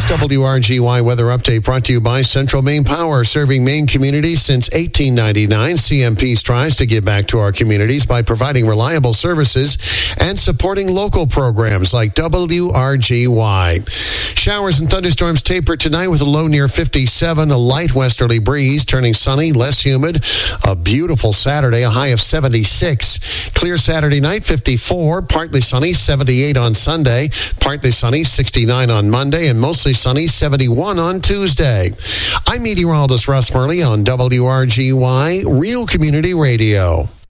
WRGY weather update brought to you by Central Maine Power, serving Maine communities since 1899. CMP strives to give back to our communities by providing reliable services and supporting local programs like WRGY. Showers and thunderstorms taper tonight with a low near 57, a light westerly breeze turning sunny, less humid. A beautiful Saturday, a high of 76. Clear Saturday night, 54, partly sunny, 78 on Sunday, partly sunny, 69 on Monday, and mostly sunny, 71 on Tuesday. I'm meteorologist Russ Murley on WRGY Real Community Radio.